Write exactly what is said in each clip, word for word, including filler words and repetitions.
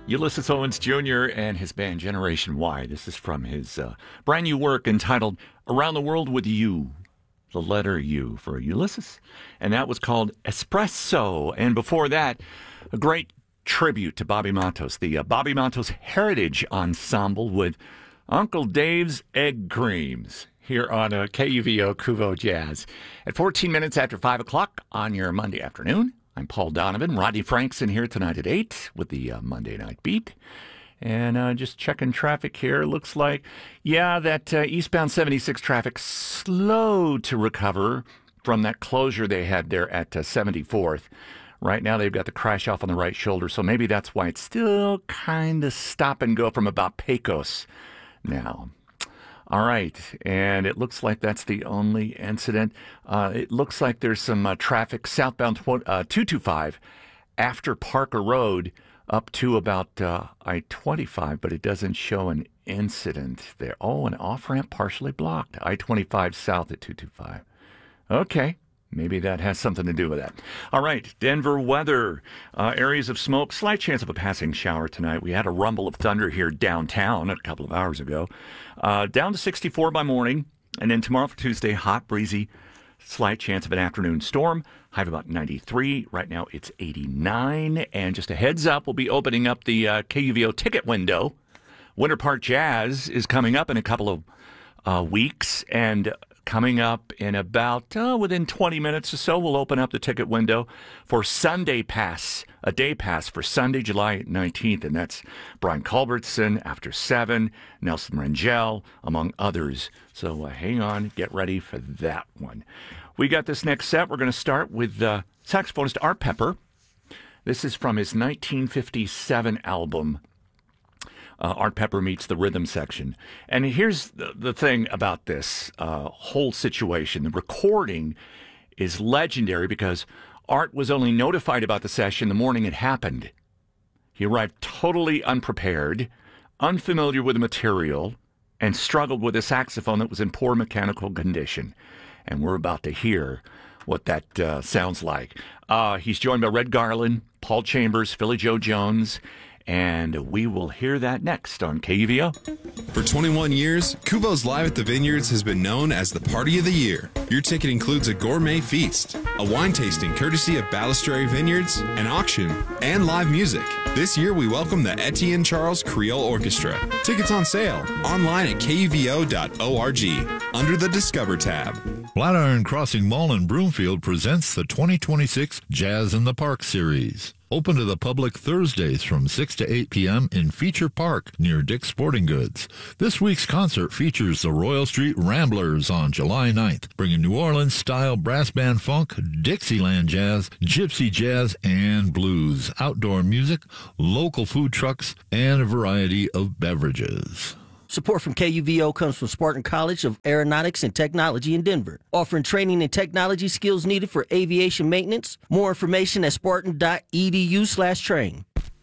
Ulysses Owens Junior and his band Generation Y. This is from his uh, brand new work entitled Around the World with You, the letter U for Ulysses. And that was called Espresso. And before that, a great tribute to Bobby Matos, the uh, Bobby Matos Heritage Ensemble with Uncle Dave's Egg Creams here on uh, K U V O Kuvo Jazz. At fourteen minutes after five o'clock on your Monday afternoon, I'm Paul Donovan. Rodney Frankson here tonight at eight with the uh, Monday Night Beat. And uh, just checking traffic here. Looks like, yeah, that uh, eastbound seventy-six traffic slow to recover from that closure they had there at uh, seventy-fourth. Right now they've got the crash off on the right shoulder, so maybe that's why it's still kind of stop and go from about Pecos now. All right, and it looks like that's the only incident. Uh, it looks like there's some uh, traffic southbound tw- uh, two twenty-five after Parker Road up to about uh, I twenty-five, but it doesn't show an incident there. Oh, an off-ramp partially blocked. I twenty-five south at two twenty-five. Okay. Maybe that has something to do with that. All right, Denver weather. Uh, areas of smoke, slight chance of a passing shower tonight. We had a rumble of thunder here downtown a couple of hours ago. Uh, down to sixty-four by morning. And then tomorrow for Tuesday, hot, breezy, slight chance of an afternoon storm. High of about ninety-three. Right now it's eighty-nine. And just a heads up, we'll be opening up the uh, K U V O ticket window. Winter Park Jazz is coming up in a couple of uh, weeks. And coming up in about, uh, within twenty minutes or so, we'll open up the ticket window for Sunday Pass, a day pass for Sunday, July nineteenth, and that's Brian Culbertson, After Seven, Nelson Rangel, among others. So uh, hang on, get ready for that one. We got this next set. We're going to start with uh, saxophonist Art Pepper. This is from his nineteen fifty-seven album, Uh, Art Pepper Meets the Rhythm Section. And here's the, the thing about this uh, whole situation. The recording is legendary because Art was only notified about the session the morning it happened. He arrived totally unprepared, unfamiliar with the material, and struggled with a saxophone that was in poor mechanical condition. And we're about to hear what that uh, sounds like. Uh, he's joined by Red Garland, Paul Chambers, Philly Joe Jones, and we will hear that next on K U V O. For twenty-one years, Kuvo's Live at the Vineyards has been known as the Party of the Year. Your ticket includes a gourmet feast, a wine tasting courtesy of Ballestery Vineyards, an auction, and live music. This year, we welcome the Etienne Charles Creole Orchestra. Tickets on sale online at K U V O dot org under the Discover tab. Flatiron Crossing Mall in Broomfield presents the twenty twenty-six Jazz in the Park series. Open to the public Thursdays from six to eight p.m. in Feature Park near Dick's Sporting Goods. This week's concert features the Royal Street Ramblers on July ninth, bringing New Orleans-style brass band funk, Dixieland jazz, gypsy jazz, and blues, outdoor music, local food trucks, and a variety of beverages. Support from K U V O comes from Spartan College of Aeronautics and Technology in Denver, offering training and technology skills needed for aviation maintenance. More information at spartan.edu slash train.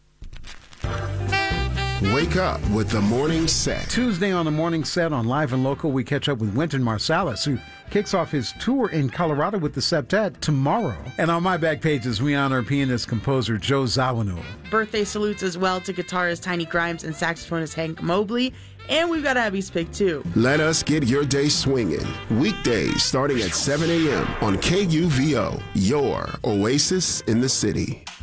Wake up with the morning set. Tuesday on the morning set on Live and Local, we catch up with Wynton Marsalis, who kicks off his tour in Colorado with the Septet tomorrow. And on my back pages, we honor pianist-composer Joe Zawinul. Birthday salutes as well to guitarist Tiny Grimes and saxophonist Hank Mobley. And we've got Abby's pick, too. Let us get your day swinging. Weekdays starting at seven a.m. on K U V O, your oasis in the city.